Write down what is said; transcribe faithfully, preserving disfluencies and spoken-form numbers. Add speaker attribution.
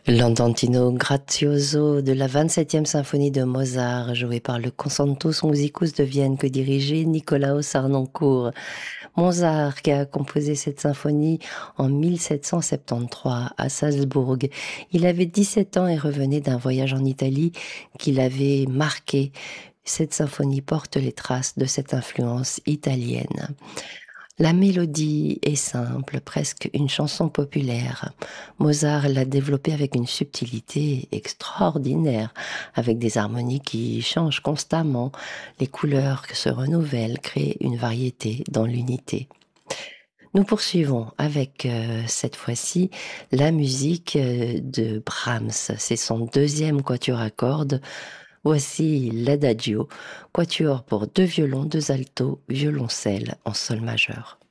Speaker 1: L'Andantino Grazioso de la vingt-septième symphonie de Mozart, joué par le Concertus Musicus de Vienne que dirigeait Nicolaos Harnoncourt. Mozart qui a composé cette symphonie en mille sept cent soixante-treize à Salzbourg. Il avait dix-sept ans et revenait d'un voyage en Italie qui l'avait marqué. Cette symphonie porte les traces de cette influence italienne. La mélodie est simple, presque une chanson populaire. Mozart l'a développée avec une subtilité extraordinaire, avec des harmonies qui changent constamment, les couleurs qui se renouvellent, créent une variété dans l'unité. Nous poursuivons avec euh, cette fois-ci la musique euh, de Brahms. C'est son deuxième quatuor à cordes. Voici l'Adagio, quatuor pour deux violons, deux altos, violoncelle en sol majeur.